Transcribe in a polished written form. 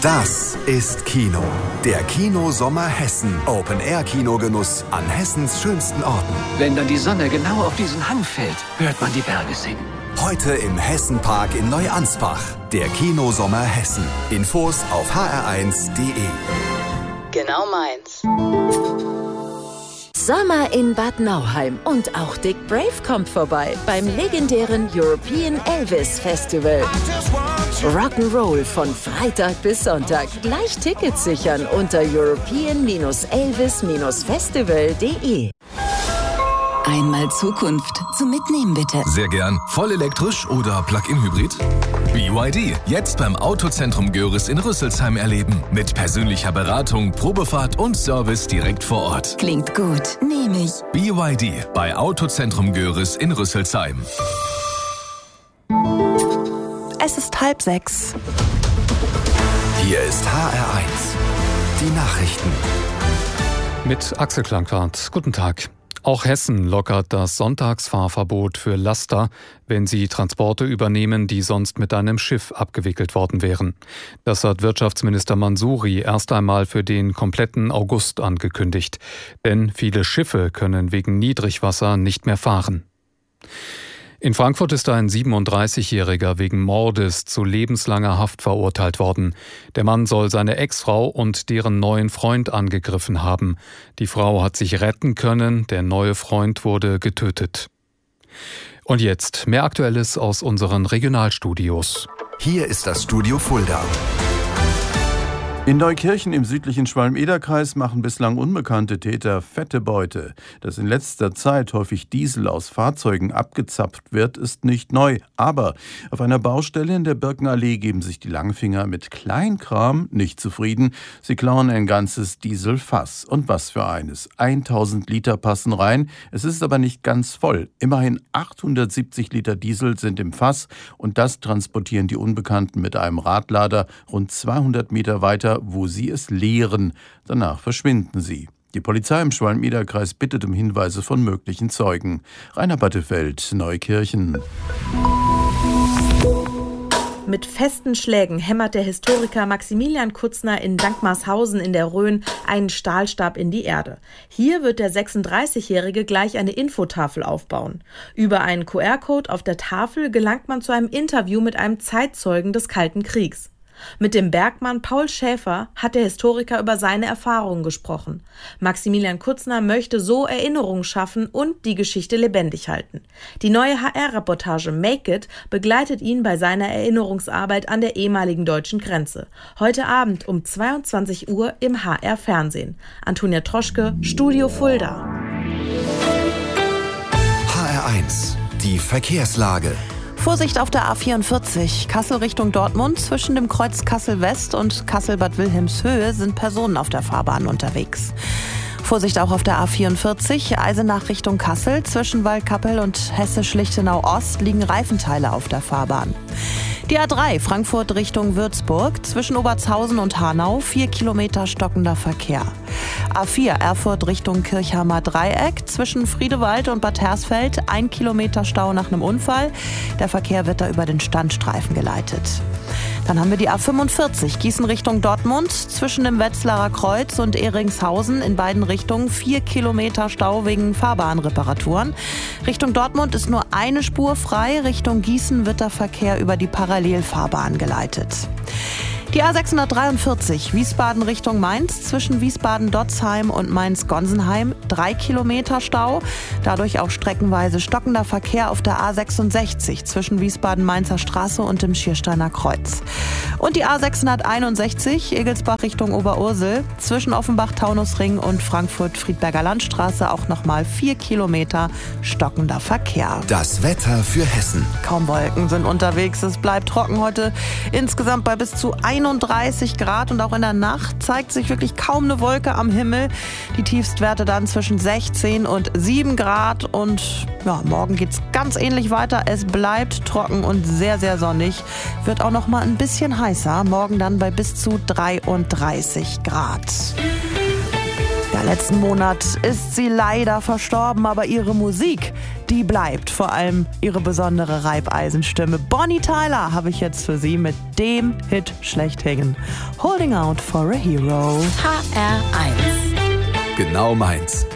Das ist Kino. Der Kino-Sommer Hessen. Open-Air-Kinogenuss an Hessens schönsten Orten. Wenn dann die Sonne genau auf diesen Hang fällt, hört man die Berge singen. Heute im Hessenpark in Neuansbach. Der Kino-Sommer Hessen. Infos auf hr1.de. Genau meins. Sommer in Bad Nauheim und auch Dick Brave kommt vorbei beim legendären European Elvis Festival. Rock'n'Roll von Freitag bis Sonntag. Gleich Tickets sichern unter european-elvis-festival.de. Einmal Zukunft zum Mitnehmen bitte. Sehr gern. Voll elektrisch oder Plug-in-Hybrid? BYD. Jetzt beim Autozentrum Görres in Rüsselsheim erleben. Mit persönlicher Beratung, Probefahrt und Service direkt vor Ort. Klingt gut. Nehme ich. BYD bei Autozentrum Görres in Rüsselsheim. Es ist 5:30. Hier ist HR1. Die Nachrichten. Mit Axel Klankwart. Guten Tag. Auch Hessen lockert das Sonntagsfahrverbot für Laster, wenn sie Transporte übernehmen, die sonst mit einem Schiff abgewickelt worden wären. Das hat Wirtschaftsminister Mansouri erst einmal für den kompletten August angekündigt. Denn viele Schiffe können wegen Niedrigwasser nicht mehr fahren. In Frankfurt ist ein 37-Jähriger wegen Mordes zu lebenslanger Haft verurteilt worden. Der Mann soll seine Ex-Frau und deren neuen Freund angegriffen haben. Die Frau hat sich retten können, der neue Freund wurde getötet. Und jetzt mehr Aktuelles aus unseren Regionalstudios. Hier ist das Studio Fulda. In Neukirchen im südlichen Schwalm-Eder-Kreis machen bislang unbekannte Täter fette Beute. Dass in letzter Zeit häufig Diesel aus Fahrzeugen abgezapft wird, ist nicht neu. Aber auf einer Baustelle in der Birkenallee geben sich die Langfinger mit Kleinkram nicht zufrieden. Sie klauen ein ganzes Dieselfass. Und was für eines. 1000 Liter passen rein. Es ist aber nicht ganz voll. Immerhin 870 Liter Diesel sind im Fass. Und das transportieren die Unbekannten mit einem Radlader rund 200 Meter weiter, wo sie es leeren. Danach verschwinden sie. Die Polizei im Schwalm-Eder-Kreis bittet um Hinweise von möglichen Zeugen. Rainer Battefeld, Neukirchen. Mit festen Schlägen hämmert der Historiker Maximilian Kutzner in Dankmarshausen in der Rhön einen Stahlstab in die Erde. Hier wird der 36-Jährige gleich eine Infotafel aufbauen. Über einen QR-Code auf der Tafel gelangt man zu einem Interview mit einem Zeitzeugen des Kalten Kriegs. Mit dem Bergmann Paul Schäfer hat der Historiker über seine Erfahrungen gesprochen. Maximilian Kutzner möchte so Erinnerungen schaffen und die Geschichte lebendig halten. Die neue HR-Reportage Make It begleitet ihn bei seiner Erinnerungsarbeit an der ehemaligen deutschen Grenze. Heute Abend um 22 Uhr im HR-Fernsehen. Antonia Troschke, Studio Fulda. HR1, die Verkehrslage. Vorsicht auf der A44, Kassel Richtung Dortmund. Zwischen dem Kreuz Kassel-West und Kassel-Bad Wilhelmshöhe sind Personen auf der Fahrbahn unterwegs. Vorsicht auch auf der A44, Eisenach Richtung Kassel. Zwischen Waldkappel und Hessisch-Lichtenau-Ost liegen Reifenteile auf der Fahrbahn. Die A3 Frankfurt Richtung Würzburg, zwischen Obertshausen und Hanau 4 Kilometer stockender Verkehr. A4 Erfurt Richtung Kirchheimer Dreieck, zwischen Friedewald und Bad Hersfeld 1 Kilometer Stau nach einem Unfall. Der Verkehr wird da über den Standstreifen geleitet. Dann haben wir die A45 Gießen Richtung Dortmund, zwischen dem Wetzlarer Kreuz und Ehringshausen in beiden Richtungen 4 Kilometer Stau wegen Fahrbahnreparaturen. Richtung Dortmund ist nur eine Spur frei, Richtung Gießen wird der Verkehr über die Parallelfahrbahn geleitet. Die A643 Wiesbaden Richtung Mainz, zwischen Wiesbaden-Dotzheim und Mainz-Gonsenheim 3 Kilometer Stau. Dadurch auch streckenweise stockender Verkehr auf der A66 zwischen Wiesbaden-Mainzer Straße und dem Schiersteiner Kreuz. Und die A661 Egelsbach Richtung Oberursel, zwischen Offenbach-Taunusring und Frankfurt-Friedberger Landstraße auch nochmal 4 Kilometer stockender Verkehr. Das Wetter für Hessen. Kaum Wolken sind unterwegs, es bleibt trocken heute insgesamt bei bis zu 31 Grad und auch in der Nacht zeigt sich wirklich kaum eine Wolke am Himmel. Die Tiefstwerte dann zwischen 16 und 7 Grad und ja, morgen geht's ganz ähnlich weiter. Es bleibt trocken und sehr, sehr sonnig. Wird auch noch mal ein bisschen heißer. Morgen dann bei bis zu 33 Grad. Ja, Letzten Monat ist sie leider verstorben, aber ihre Musik, die bleibt. Vor allem ihre besondere Reibeisenstimme. Bonnie Tyler habe ich jetzt für Sie mit dem Hit schlechthin. Holding Out for a Hero. HR1. Genau meins.